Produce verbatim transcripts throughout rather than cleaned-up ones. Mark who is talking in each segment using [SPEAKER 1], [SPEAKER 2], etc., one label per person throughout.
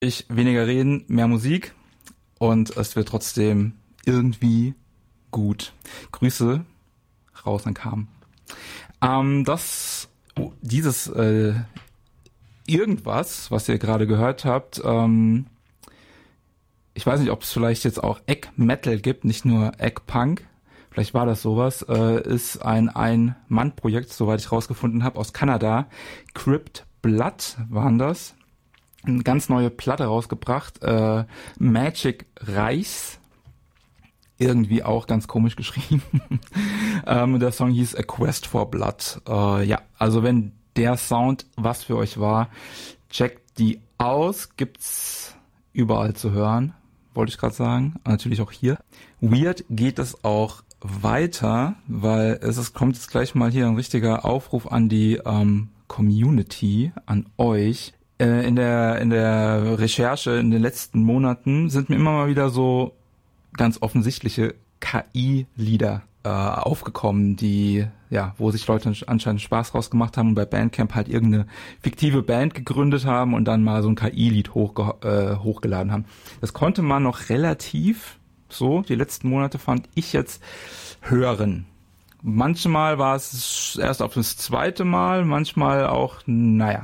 [SPEAKER 1] Ich weniger reden, mehr Musik und es wird trotzdem irgendwie gut. Grüße raus an Carmen. Ähm, das, oh, dieses äh, irgendwas, was ihr gerade gehört habt, ähm, ich weiß nicht, ob es vielleicht jetzt auch Egg-Metal gibt, nicht nur Egg-Punk. Vielleicht war das sowas. Äh, ist ein Ein-Mann-Projekt, soweit ich rausgefunden habe, aus Kanada. Crypt Blood waren das. Eine ganz neue Platte rausgebracht. Äh, Magic Reichs. Irgendwie auch ganz komisch geschrieben. ähm, der Song hieß A Quest for Blood. Äh, ja, also wenn der Sound was für euch war, checkt die aus. Gibt's überall zu hören, wollte ich gerade sagen. Natürlich auch hier. Weird geht es auch weiter, weil es ist, kommt jetzt gleich mal hier ein richtiger Aufruf an die ähm, Community, an euch. Äh, in der in der Recherche in den letzten Monaten sind mir immer mal wieder so ganz offensichtliche K I-Lieder äh, aufgekommen, die ja, wo sich Leute anscheinend Spaß rausgemacht haben und bei Bandcamp halt irgendeine fiktive Band gegründet haben und dann mal so ein K I-Lied hochge- äh, hochgeladen haben. Das konnte man noch relativ so, die letzten Monate fand ich jetzt, hören. Manchmal war es erst auf das zweite Mal, manchmal auch, naja.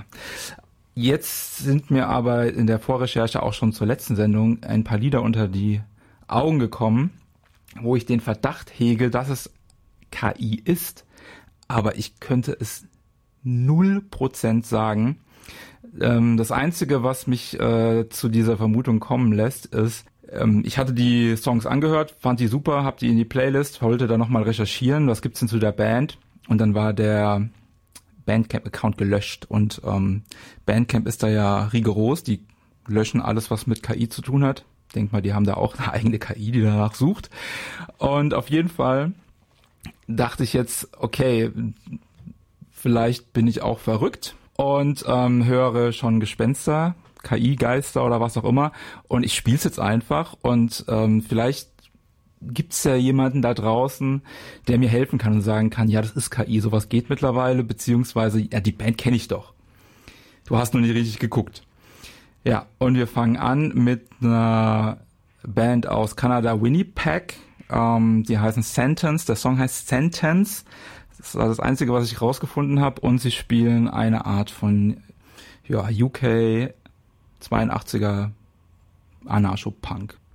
[SPEAKER 1] Jetzt sind mir aber in der Vorrecherche auch schon zur letzten Sendung ein paar Lieder unter die Augen gekommen, wo ich den Verdacht hege, dass es K I ist, aber ich könnte es null Prozent sagen. Ähm, das Einzige, was mich äh, zu dieser Vermutung kommen lässt, ist, ähm, ich hatte die Songs angehört, fand die super, hab die in die Playlist, wollte da nochmal recherchieren, was gibt's denn zu der Band, und dann war der Bandcamp-Account gelöscht und ähm, Bandcamp ist da ja rigoros, die löschen alles, was mit K I zu tun hat. Denk mal, die haben da auch eine eigene K I, die danach sucht. Und auf jeden Fall dachte ich jetzt, okay, vielleicht bin ich auch verrückt und ähm, höre schon Gespenster, K I-Geister oder was auch immer, und ich spiele es jetzt einfach und ähm, vielleicht gibt's ja jemanden da draußen, der mir helfen kann und sagen kann, ja, das ist K I, sowas geht mittlerweile, beziehungsweise, ja, die Band kenne ich doch. Du hast nur nicht richtig geguckt. Ja, und wir fangen an mit einer Band aus Kanada, Winnipeg. Ähm, die heißen Sentence. Der Song heißt Sentence. Das war das Einzige, was ich rausgefunden habe. Und sie spielen eine Art von ja, U K zweiundachtziger Anarcho-Punk.